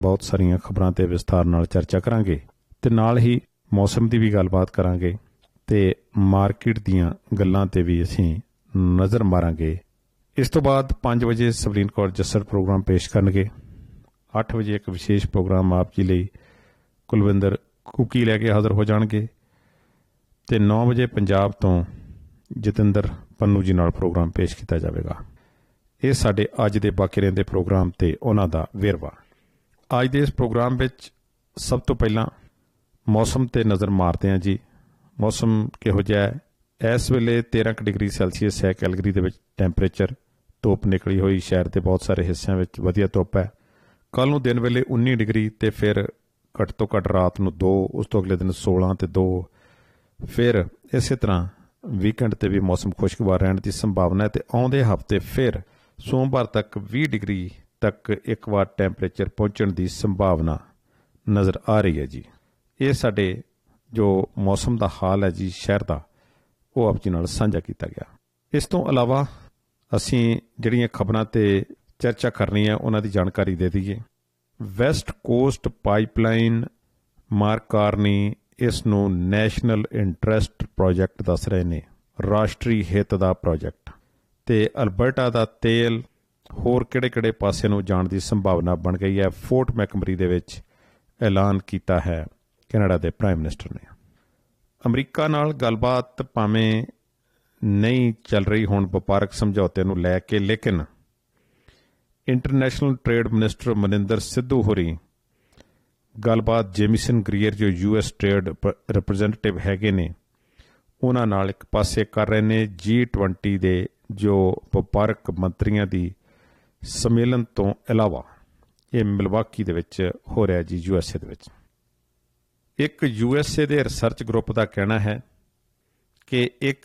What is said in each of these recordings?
ਬਹੁਤ ਸਾਰੀਆਂ ਖਬਰਾਂ 'ਤੇ ਵਿਸਥਾਰ ਨਾਲ ਚਰਚਾ ਕਰਾਂਗੇ ਅਤੇ ਨਾਲ ਹੀ ਮੌਸਮ ਦੀ ਵੀ ਗੱਲਬਾਤ ਕਰਾਂਗੇ ਅਤੇ ਮਾਰਕੀਟ ਦੀਆਂ ਗੱਲਾਂ 'ਤੇ ਵੀ ਅਸੀਂ ਨਜ਼ਰ ਮਾਰਾਂਗੇ। ਇਸ ਤੋਂ ਬਾਅਦ 5 ਵਜੇ ਸਵਲੀਨ ਕੌਰ ਜੱਸੜ ਪ੍ਰੋਗਰਾਮ ਪੇਸ਼ ਕਰਨਗੇ। 8 ਵਜੇ ਇੱਕ ਵਿਸ਼ੇਸ਼ ਪ੍ਰੋਗਰਾਮ ਆਪ ਜੀ ਲਈ ਕੁਲਵਿੰਦਰ ਕੁਕੀ ਲੈ ਕੇ ਹਾਜ਼ਰ ਹੋ ਜਾਣਗੇ ਅਤੇ 9 ਵਜੇ ਪੰਜਾਬ ਤੋਂ ਜਤਿੰਦਰ ਪੰਨੂ ਜੀ ਨਾਲ ਪ੍ਰੋਗਰਾਮ ਪੇਸ਼ ਕੀਤਾ ਜਾਵੇਗਾ। ਇਹ ਸਾਡੇ ਅੱਜ ਦੇ ਬਾਕੀ ਰਹਿੰਦੇ ਪ੍ਰੋਗਰਾਮ ਅਤੇ ਉਹਨਾਂ ਦਾ ਵੇਰਵਾ। ਅੱਜ ਦੇ ਇਸ ਪ੍ਰੋਗਰਾਮ ਵਿੱਚ ਸਭ ਤੋਂ ਪਹਿਲਾਂ ਮੌਸਮ 'ਤੇ ਨਜ਼ਰ ਮਾਰਦੇ ਹਾਂ ਜੀ। ਮੌਸਮ ਕਿਹੋ ਜਿਹਾ ਹੈ? ਇਸ ਵੇਲੇ 13 ਡਿਗਰੀ ਸੈਲਸੀਅਸ ਹੈ ਕੈਲਗਰੀ ਦੇ ਵਿੱਚ ਟੈਂਪਰੇਚਰ। ਧੁੱਪ ਨਿਕਲੀ ਹੋਈ, ਸ਼ਹਿਰ ਦੇ ਬਹੁਤ ਸਾਰੇ ਹਿੱਸਿਆਂ ਵਿੱਚ ਵਧੀਆ ਧੁੱਪ ਹੈ। ਕੱਲ੍ਹ ਨੂੰ ਦਿਨ ਵੇਲੇ 19 ਡਿਗਰੀ ਅਤੇ ਫਿਰ ਘੱਟ ਤੋਂ ਘੱਟ ਰਾਤ ਨੂੰ 2, ਉਸ ਤੋਂ ਅਗਲੇ ਦਿਨ 16 ਅਤੇ 2। ਫਿਰ ਇਸੇ ਤਰ੍ਹਾਂ ਵੀਕਐਂਡ 'ਤੇ ਵੀ ਮੌਸਮ ਖੁਸ਼ਗਵਾਰ ਰਹਿਣ ਦੀ ਸੰਭਾਵਨਾ ਹੈ ਅਤੇ ਆਉਂਦੇ ਹਫ਼ਤੇ ਫਿਰ ਸੋਮਵਾਰ ਤੱਕ 20 ਡਿਗਰੀ ਤੱਕ ਇੱਕ ਵਾਰ ਟੈਂਪਰੇਚਰ ਪਹੁੰਚਣ ਦੀ ਸੰਭਾਵਨਾ ਨਜ਼ਰ ਆ ਰਹੀ ਹੈ ਜੀ। ਇਹ ਸਾਡੇ ਜੋ ਮੌਸਮ ਦਾ ਹਾਲ ਹੈ ਜੀ ਸ਼ਹਿਰ ਦਾ, ਉਹ ਆਪ ਜੀ ਨਾਲ ਸਾਂਝਾ ਕੀਤਾ ਗਿਆ। ਇਸ ਤੋਂ ਇਲਾਵਾ ਅਸੀਂ ਜਿਹੜੀਆਂ ਖਬਰਾਂ 'ਤੇ ਚਰਚਾ ਕਰਨੀ ਹੈ ਉਹਨਾਂ ਦੀ ਜਾਣਕਾਰੀ ਦੇ ਦਈਏ। West cost pipeline mark Carney ਇਸ ਨੂੰ ਨੈਸ਼ਨਲ ਇੰਟਰਸਟ ਪ੍ਰੋਜੈਕਟ ਦੱਸ ਰਹੇ ਨੇ, ਰਾਸ਼ਟਰੀ ਹਿੱਤ ਦਾ ਪ੍ਰੋਜੈਕਟ। ਅਤੇ ਅਲਬਰਟਾ ਦਾ ਤੇਲ ਹੋਰ ਕਿਹੜੇ ਪਾਸੇ ਨੂੰ ਜਾਣ ਦੀ ਸੰਭਾਵਨਾ ਬਣ ਗਈ ਹੈ, ਫੋਰਟ ਮੈਕਮਰੀ ਦੇ ਵਿੱਚ ਐਲਾਨ ਕੀਤਾ ਹੈ ਕੈਨੇਡਾ ਦੇ ਪ੍ਰਾਈਮ ਮਿਨਿਸਟਰ ਨੇ। ਅਮਰੀਕਾ ਨਾਲ ਗੱਲਬਾਤ ਭਾਵੇਂ ਨਹੀਂ ਚੱਲ ਰਹੀ ਹੁਣ ਵਪਾਰਕ ਸਮਝੌਤੇ ਨੂੰ ਲੈ ਕੇ, ਲੇਕਿਨ international trade minister Maninder Sidhu ਹੋਰੀ ਗੱਲਬਾਤ ਜੇਮੀਸਨ ਗਰੀਅਰ ਜੋ US ਟ੍ਰੇਡ ਰਿਪਰੈਜ਼ੈਂਟੇਟਿਵ ਹੈਗੇ ਨੇ ਉਹਨਾਂ ਨਾਲ ਇੱਕ ਪਾਸੇ ਕਰ ਰਹੇ ਨੇ। G20 ਦੇ ਜੋ ਵਪਾਰਕ ਮੰਤਰੀਆਂ ਦੀ ਸੰਮੇਲਨ ਤੋਂ ਇਲਾਵਾ ਇਹ ਮਿਲਵਾਕੀ ਦੇ ਵਿੱਚ ਹੋ ਰਿਹਾ ਜੀ, USA ਦੇ ਵਿੱਚ। ਇੱਕ USA ਦੇ ਰਿਸਰਚ ਗਰੁੱਪ ਦਾ ਕਹਿਣਾ ਹੈ ਕਿ ਇੱਕ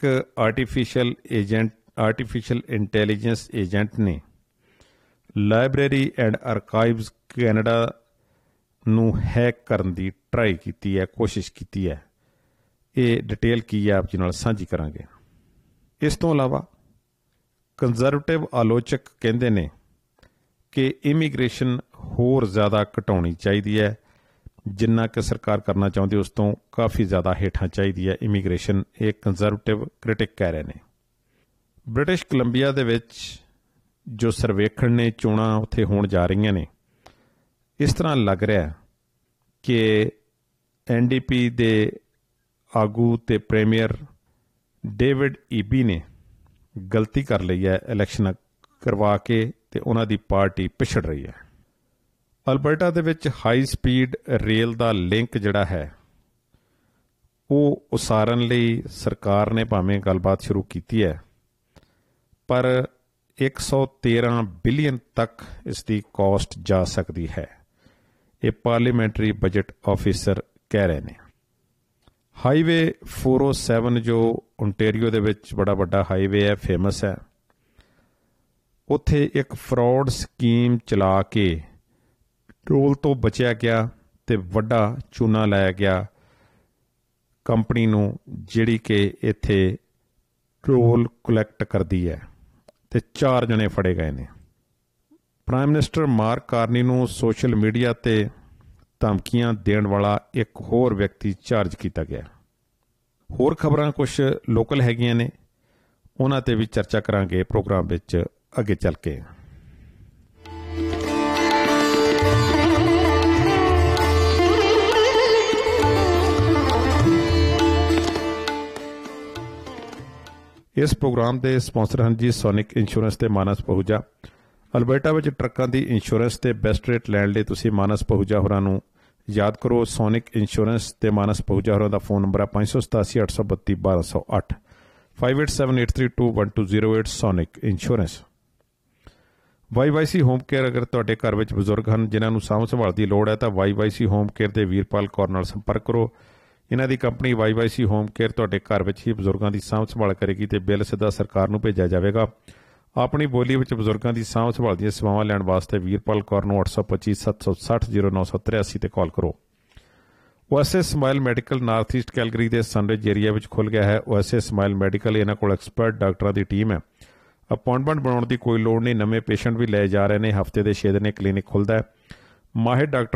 ਆਰਟੀਫਿਸ਼ੀਅਲ ਇੰਟੈਲੀਜੈਂਸ ਏਜੰਟ ਨੇ ਲਾਇਬ੍ਰੇਰੀ ਐਂਡ ਆਰਕਾਈਵਜ਼ ਕੈਨੇਡਾ ਨੂੰ ਹੈਕ ਕਰਨ ਦੀ ਟਰਾਈ ਕੀਤੀ ਹੈ, ਕੋਸ਼ਿਸ਼ ਕੀਤੀ ਹੈ। ਇਹ ਡਿਟੇਲ ਕੀ ਹੈ ਆਪ ਜੀ ਨਾਲ ਸਾਂਝੀ ਕਰਾਂਗੇ। ਇਸ ਤੋਂ ਇਲਾਵਾ ਕੰਜ਼ਰਵੇਟਿਵ ਆਲੋਚਕ ਕਹਿੰਦੇ ਨੇ ਕਿ ਇਮੀਗ੍ਰੇਸ਼ਨ ਹੋਰ ਜ਼ਿਆਦਾ ਘਟਾਉਣੀ ਚਾਹੀਦੀ ਹੈ, ਜਿੰਨਾ ਕਿ ਸਰਕਾਰ ਕਰਨਾ ਚਾਹੁੰਦੀ ਉਸ ਤੋਂ ਕਾਫੀ ਜ਼ਿਆਦਾ ਹੇਠਾਂ ਚਾਹੀਦੀ ਹੈ ਇਮੀਗ੍ਰੇਸ਼ਨ, ਇਹ ਕੰਜ਼ਰਵੇਟਿਵ ਕ੍ਰਿਟਿਕ ਕਹਿ ਰਹੇ ਨੇ। ਬ੍ਰਿਟਿਸ਼ ਕੋਲੰਬੀਆ ਦੇ ਵਿੱਚ ਜੋ ਸਰਵੇਖਣ ਨੇ, ਚੋਣਾਂ ਉੱਥੇ ਹੋਣ ਜਾ ਰਹੀਆਂ ਨੇ। ਇਸ ਤਰ੍ਹਾਂ ਲੱਗ ਰਿਹਾ ਕਿ NDP ਦੇ ਆਗੂ ਤੇ ਪ੍ਰੀਮੀਅਰ ਡੇਵਿਡ ਈਬੀ ਨੇ ਗਲਤੀ ਕਰ ਲਈ ਹੈ ਇਲੈਕਸ਼ਨ ਕਰਵਾ ਕੇ, ਅਤੇ ਉਹਨਾਂ ਦੀ ਪਾਰਟੀ ਪਿਛੜ ਰਹੀ ਹੈ। ਅਲਬਰਟਾ ਦੇ ਵਿੱਚ ਹਾਈ ਸਪੀਡ ਰੇਲ ਦਾ ਲਿੰਕ ਜਿਹੜਾ ਹੈ ਉਹ ਉਸਾਰਨ ਲਈ ਸਰਕਾਰ ਨੇ ਭਾਵੇਂ ਗੱਲਬਾਤ ਸ਼ੁਰੂ ਕੀਤੀ ਹੈ, ਪਰ 113 ਬਿਲੀਅਨ ਤੱਕ ਇਸ ਦੀ ਕਾਸਟ ਜਾ ਸਕਦੀ ਹੈ, ਇਹ ਪਾਰਲੀਮੈਂਟਰੀ ਬਜਟ ਆਫਿਸਰ ਕਹਿ ਰਹੇ ਨੇ। ਹਾਈਵੇ 407 ਜੋ ਓਨਟੇਰੀਓ ਦੇ ਵਿੱਚ ਬੜਾ ਵੱਡਾ ਹਾਈਵੇ ਹੈ, ਫੇਮਸ ਹੈ, ਉੱਥੇ ਇੱਕ ਫਰਾਡ ਸਕੀਮ ਚਲਾ ਕੇ ਟੋਲ ਤੋਂ ਬਚਿਆ ਗਿਆ ਅਤੇ ਵੱਡਾ ਚੂਨਾ ਲਾਇਆ ਗਿਆ ਕੰਪਨੀ ਨੂੰ ਜਿਹੜੀ ਕਿ ਇੱਥੇ ਟੋਲ ਕਲੈਕਟ ਕਰਦੀ ਹੈ, ਅਤੇ 4 ਜਣੇ ਫੜੇ ਗਏ ਨੇ। ਪ੍ਰਾਈਮ ਮਿਨਿਸਟਰ ਮਾਰਕ ਕਾਰਨੀ ਨੂੰ ਸੋਸ਼ਲ ਮੀਡੀਆ 'ਤੇ ਧਮਕੀਆਂ ਦੇਣ ਵਾਲਾ ਇੱਕ ਹੋਰ ਵਿਅਕਤੀ ਚਾਰਜ ਕੀਤਾ ਗਿਆ। ਹੋਰ ਖਬਰਾਂ ਕੁਝ ਲੋਕਲ ਹੈਗੀਆਂ ਨੇ, ਉਹਨਾਂ 'ਤੇ ਵੀ ਚਰਚਾ ਕਰਾਂਗੇ ਪ੍ਰੋਗਰਾਮ ਵਿੱਚ ਅੱਗੇ ਚੱਲ ਕੇ। ਇਸ ਪ੍ਰੋਗਰਾਮ ਦੇ ਸਪਾਂਸਰ ਹਨ ਜੀ ਸੋਨਿਕ ਇੰਸ਼ੋਰੈਂਸ ਤੇ ਮਾਨਸ ਪਹੂਜਾ। ਅਲਬਰਟਾ ਵਿੱਚ ਟਰੱਕਾਂ ਦੀ ਇੰਸ਼ੋਰੈਂਸ ਤੇ ਬੈਸਟ ਰੇਟ ਲੈਣ ਲਈ ਤੁਸੀਂ ਮਾਨਸ ਪਹੂਜਾ ਹੋਰਾਂ ਨੂੰ ਯਾਦ ਕਰੋ। ਸੋਨਿਕ ਇੰਸ਼ੋਰੈਂਸ ਤੇ ਮਾਨਸ ਪਹੂਜਾ ਹੋਰਾਂ ਦਾ ਫੋਨ ਨੰਬਰ ਹੈ 587 832 1208 5878321208 sonic insurance. YYC home care, ਅਗਰ ਤੁਹਾਡੇ ਘਰ ਵਿੱਚ ਬਜ਼ੁਰਗ ਹਨ ਜਿਨ੍ਹਾਂ ਨੂੰ ਸਾਂਭ ਸੰਭਾਲ ਦੀ ਲੋੜ ਹੈ ਤਾਂ YYC ਹੋਮ ਕੇਅਰ ਦੇ ਵੀਰਪਾਲ ਕੌਰ ਨਾਲ ਸੰਪਰਕ ਕਰੋ। ਇਹਨਾਂ ਦੀ ਕੰਪਨੀ YYC ਹੋਮ ਕੇਅਰ ਤੁਹਾਡੇ ਘਰ ਵਿੱਚ ਹੀ ਬਜ਼ੁਰਗਾਂ ਦੀ ਸਾਂਭ ਸੰਭਾਲ ਕਰੇਗੀ ਅਤੇ ਬਿੱਲ ਸਿੱਧਾ ਸਰਕਾਰ ਨੂੰ ਭੇਜਿਆ ਜਾਵੇਗਾ। ਆਪਣੀ ਬੋਲੀ ਵਿੱਚ ਬਜ਼ੁਰਗਾਂ ਦੀ ਸਾਂਭ ਸੰਭਾਲ ਦੀਆਂ ਸੇਵਾਵਾਂ ਲੈਣ ਵਾਸਤੇ ਵੀਰਪਾਲ ਕੌਰ ਨੂੰ 825 760 0983 ਤੇ ਕਾਲ ਕਰੋ। OSS smile medical north East Calgary ਦੇ ਸਨਰਿਜ ਏਰੀਆ ਵਿੱਚ ਖੁੱਲ੍ਹ ਗਿਆ ਹੈ। OSS ਸਮਾਈਲ ਮੈਡੀਕਲ, ਇਹਨਾਂ ਕੋਲ ਐਕਸਪਰਟ ਡਾਕਟਰਾਂ ਦੀ ਟੀਮ ਹੈ। ਅਪਾਇੰਟਮੈਂਟ ਬਣਾਉਣ ਦੀ ਕੋਈ ਲੋੜ ਨਹੀਂ, ਨਵੇਂ ਪੇਸ਼ੈਂਟ ਵੀ ਲਏ ਜਾ ਰਹੇ ਨੇ। ਹਫ਼ਤੇ ਦੇ 6 ਦਿਨ ਕਲੀਨਿਕ ਖੁੱਲ੍ਹਦਾ ਹੈ। ਮਾਹਿਰ ਡਾਕਟਰ